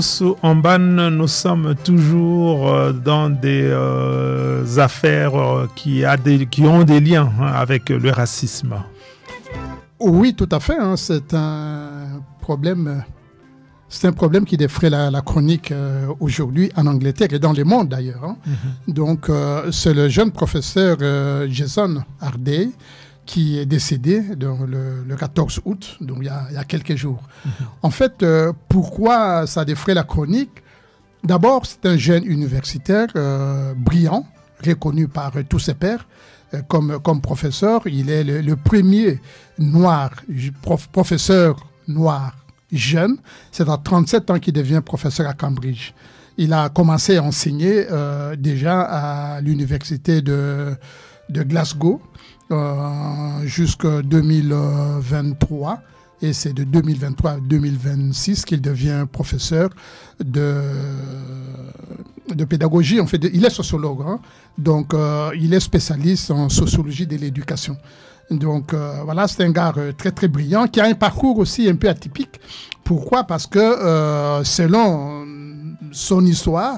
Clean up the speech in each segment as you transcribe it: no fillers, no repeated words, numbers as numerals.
Amban, nous sommes toujours dans des affaires qui ont des liens avec le racisme. Oui, tout à fait. C'est un problème qui défraie la chronique aujourd'hui en Angleterre et dans le monde d'ailleurs. Donc, c'est le jeune professeur Jason Harday qui est décédé le 14 août, donc il y a quelques jours. En fait, pourquoi ça défraie la chronique? D'abord, c'est un jeune universitaire brillant, reconnu par tous ses pairs comme professeur. Il est le premier noir, professeur noir jeune. C'est à 37 ans qu'il devient professeur à Cambridge. Il a commencé à enseigner déjà à l'université de Glasgow jusqu'en 2023. Et c'est de 2023 à 2026 qu'il devient professeur de pédagogie. En fait, il est sociologue, donc il est spécialiste en sociologie de l'éducation. Donc voilà, c'est un gars très très brillant qui a un parcours aussi un peu atypique. Pourquoi? Parce que selon son histoire,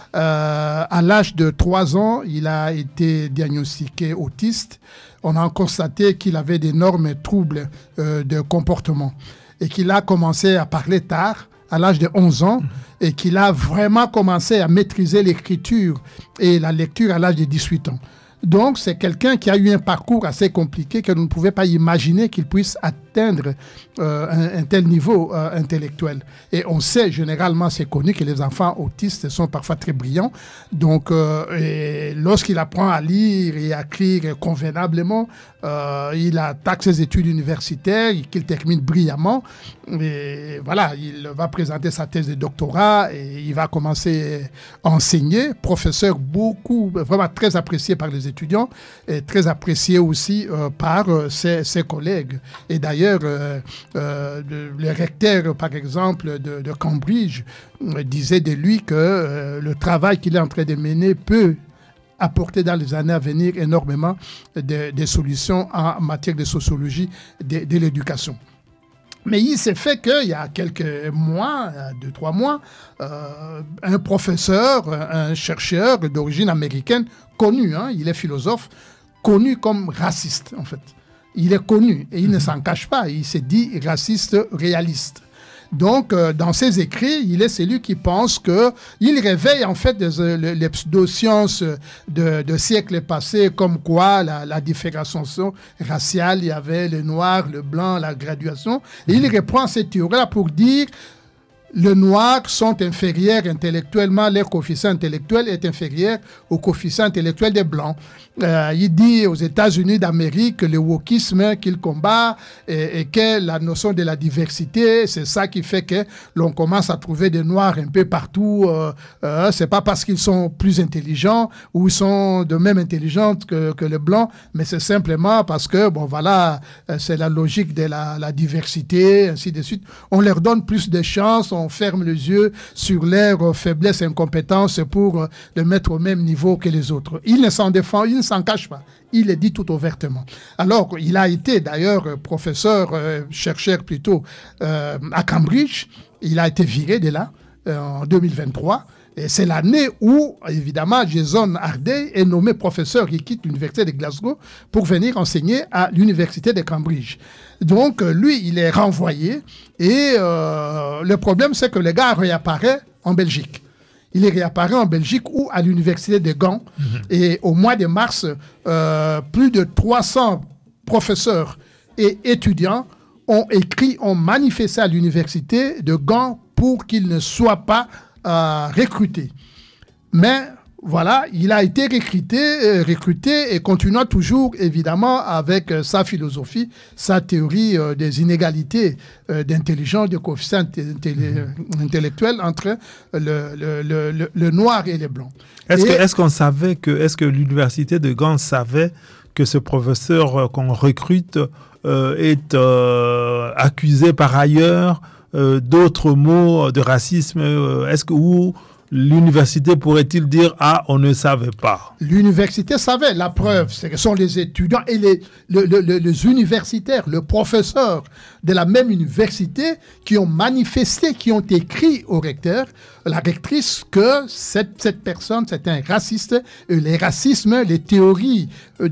à l'âge de 3 ans, il a été diagnostiqué autiste. On a constaté qu'il avait d'énormes troubles de comportement et qu'il a commencé à parler tard, à l'âge de 11 ans, et qu'il a vraiment commencé à maîtriser l'écriture et la lecture à l'âge de 18 ans. Donc, c'est quelqu'un qui a eu un parcours assez compliqué que nous ne pouvions pas imaginer qu'il puisse atteindre un tel niveau intellectuel. Et on sait, généralement, c'est connu que les enfants autistes sont parfois très brillants. Donc, lorsqu'il apprend à lire et à écrire convenablement, il attaque ses études universitaires, qu'il termine brillamment. Et voilà, il va présenter sa thèse de doctorat et il va commencer à enseigner. Professeur vraiment très apprécié par les étudiants et très apprécié aussi par ses collègues. Et d'ailleurs, le recteur, par exemple, de Cambridge disait de lui que le travail qu'il est en train de mener peut apporter dans les années à venir énormément de solutions en matière de sociologie de l'éducation. Mais il s'est fait qu'il y a quelques mois, 2-3 mois, un professeur, un chercheur d'origine américaine connu, il est philosophe, connu comme raciste en fait. Il est connu et il ne s'en cache pas, il s'est dit raciste réaliste. Donc, dans ses écrits, il est celui qui pense qu'il réveille en fait les pseudosciences de siècles passés, comme quoi la différenciation raciale, il y avait le noir, le blanc, la graduation. Et il reprend cette théorie-là pour dire les noirs sont inférieurs intellectuellement, leur coefficient intellectuel est inférieur au coefficient intellectuel des blancs. Il dit aux États-Unis d'Amérique que le wokisme qu'il combat et que la notion de la diversité, c'est ça qui fait que l'on commence à trouver des noirs un peu partout. C'est pas parce qu'ils sont plus intelligents ou ils sont de même intelligents que les blancs, mais c'est simplement parce que, c'est la logique de la diversité, ainsi de suite. On leur donne plus de chances, on ferme les yeux sur leurs faiblesses et incompétences pour les mettre au même niveau que les autres. Il ne s'en défend, il ne s'en cache pas. Il le dit tout ouvertement. Alors, il a été d'ailleurs chercheur plutôt, à Cambridge. Il a été viré de là en 2023. Et c'est l'année où, évidemment, Jason Harday est nommé professeur. Il quitte l'université de Glasgow pour venir enseigner à l'université de Cambridge. Donc, lui, il est renvoyé. Et le problème, c'est que le gars réapparaît en Belgique. Il réapparaît en Belgique ou à l'université de Gand. Et au mois de mars, plus de 300 professeurs et étudiants ont manifesté à l'université de Gand pour qu'il ne soit pas recruté. Mais voilà, il a été recruté et continuant toujours évidemment avec sa philosophie, sa théorie des inégalités d'intelligence, de coefficient intellectuel entre le noir et les blancs. Est-ce que l'université de Gand savait que ce professeur qu'on recrute est accusé par ailleurs d'autres mots de racisme? Ou l'université pourrait-il dire « Ah, on ne savait pas ». L'université savait. La preuve, ce sont les étudiants et les universitaires, le professeur de la même université qui ont manifesté, qui ont écrit au recteur, la rectrice, que cette personne, c'est un raciste. Et les racismes, les théories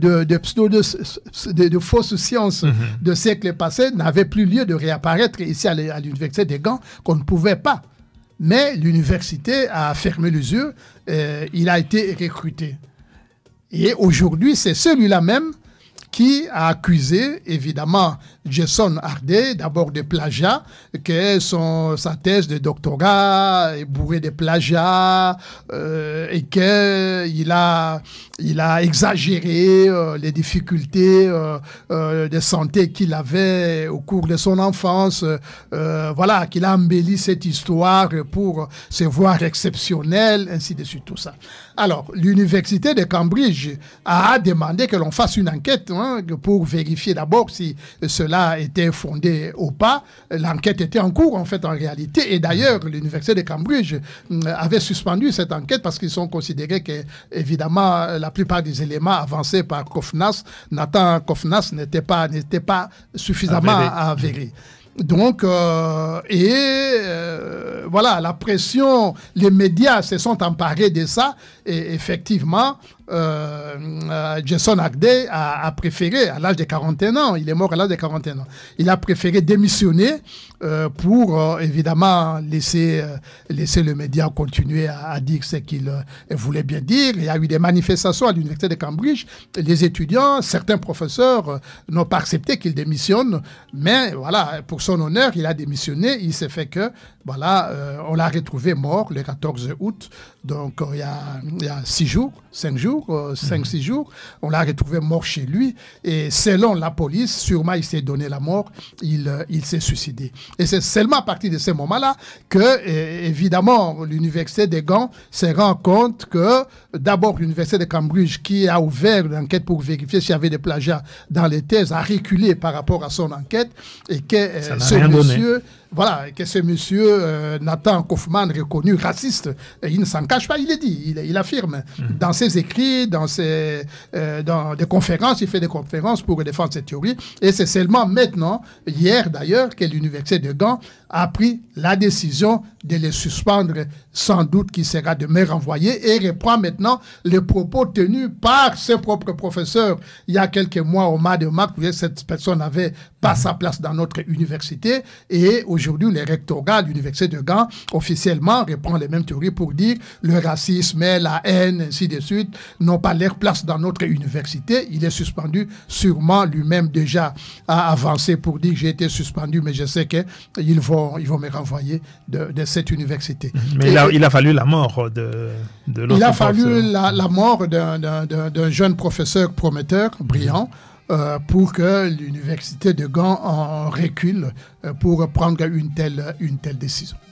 de fausses sciences de siècles passés n'avaient plus lieu de réapparaître ici à l'université des Gants, qu'on ne pouvait pas. Mais l'université a fermé les yeux, il a été recruté. Et aujourd'hui, c'est celui-là même qui a accusé, évidemment, Jason Hardet, d'abord de plagiat, que sa thèse de doctorat est bourrée de plagiat, et qu'il a exagéré les difficultés de santé qu'il avait au cours de son enfance, voilà, qu'il a embelli cette histoire pour se voir exceptionnel, ainsi de suite, tout ça. Alors, l'université de Cambridge a demandé que l'on fasse une enquête pour vérifier d'abord si cela était fondé ou pas. L'enquête était en cours, en fait, en réalité. Et d'ailleurs, l'université de Cambridge avait suspendu cette enquête parce qu'ils ont considéré que, évidemment, la plupart des éléments avancés par Kofnas, Nathan Kofnas, n'étaient pas suffisamment avérés. Donc, voilà, la pression, les médias se sont emparés de ça et effectivement, Jason Hardet a préféré, à l'âge de 41 ans, il est mort à l'âge de 41 ans, il a préféré démissionner pour évidemment laisser le média continuer à dire ce qu'il voulait bien dire. Il y a eu des manifestations à l'université de Cambridge, les étudiants, certains professeurs n'ont pas accepté qu'il démissionne, mais voilà, pour son honneur, il a démissionné, il s'est fait que, voilà, on l'a retrouvé mort le 14 août, donc il y a 6 jours, 5 jours, 5-6 jours, on l'a retrouvé mort chez lui, et selon la police, sûrement il s'est donné la mort, il s'est suicidé. Et c'est seulement à partir de ce moment-là que, évidemment, l'université des Gants se rend compte que, d'abord, l'université de Cambridge, qui a ouvert une enquête pour vérifier s'il y avait des plagiats dans les thèses, a reculé par rapport à son enquête, et que ce monsieur Nathan Kaufman, reconnu raciste, il ne s'en cache pas, il le dit, il affirme. Dans ses écrits, dans des conférences, il fait des conférences pour défendre cette théorie. Et c'est seulement maintenant, hier d'ailleurs, que l'université de Gand a pris la décision de les suspendre, sans doute qui sera de me renvoyer, et reprend maintenant les propos tenus par ses propres professeurs il y a quelques mois au mois de mars, où cette personne n'avait pas sa place dans notre université, et aujourd'hui le rectorat de l'université de Gand officiellement reprend les mêmes théories pour dire le racisme, la haine, ainsi de suite, n'ont pas leur place dans notre université. Il est suspendu, sûrement lui-même déjà a avancé pour dire j'ai été suspendu, mais je sais qu'ils vont me renvoyer de cette université. Mais il a fallu la mort de l'autre. Il a fallu la mort d'un jeune professeur prometteur, brillant, pour que l'université de Gand en recule pour prendre une telle décision.